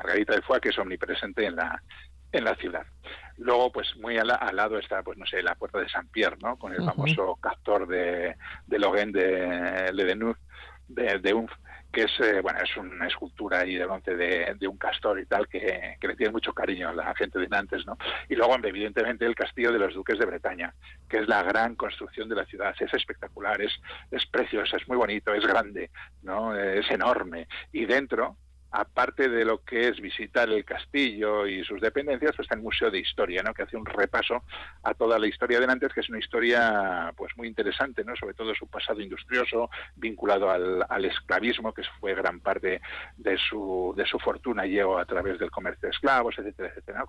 Margarita de Foix, que es omnipresente en la ciudad. Luego, pues muy al lado está, pues no sé, la Puerta de Saint-Pierre, ¿no? Con el famoso castor de Logan de Ledeneuve, de Unf, que es, bueno, es una escultura ahí de bronce de un castor y tal, que le tiene mucho cariño a la gente de Nantes, ¿no? Y luego, evidentemente, el castillo de los duques de Bretaña, que es la gran construcción de la ciudad. Es espectacular, es precioso, es muy bonito, es grande, ¿no? Es enorme. Y dentro, aparte de lo que es visitar el castillo y sus dependencias, pues está el Museo de Historia, ¿no? Que hace un repaso a toda la historia de Nantes, que es una historia pues muy interesante, ¿no? Sobre todo su pasado industrioso, vinculado al esclavismo, que fue gran parte de su fortuna, llegó a través del comercio de esclavos, etcétera, etcétera, ¿no?